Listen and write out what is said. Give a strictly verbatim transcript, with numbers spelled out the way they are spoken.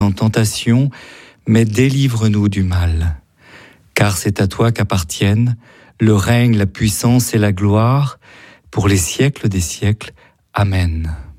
en tentation, mais délivre-nous du mal. Car c'est à toi qu'appartiennent le règne, la puissance et la gloire, pour les siècles des siècles. Amen.